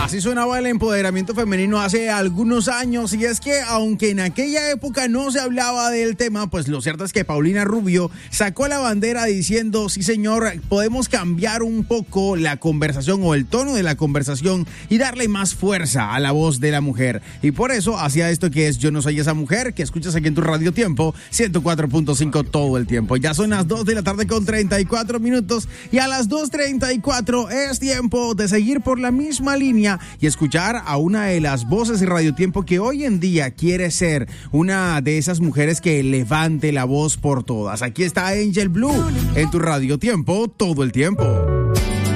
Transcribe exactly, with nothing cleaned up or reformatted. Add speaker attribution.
Speaker 1: Así sonaba el empoderamiento femenino hace algunos años, y es que aunque en aquella época no se hablaba del tema, pues lo cierto es que Paulina Rubio sacó la bandera diciendo, sí señor, podemos cambiar un poco la conversación o el tono de la conversación y darle más fuerza a la voz de la mujer. Y por eso hacía esto que es Yo no soy esa mujer, que escuchas aquí en tu Radio Tiempo, ciento cuatro punto cinco todo el tiempo. Ya son las dos de la tarde con treinta y cuatro minutos, y a las dos treinta y cuatro es tiempo de seguir por la misma línea y escuchar a una de las voces de Radio Tiempo que hoy en día quiere ser una de esas mujeres que levante la voz por todas. Aquí está Angel Blue en tu Radio Tiempo todo el tiempo.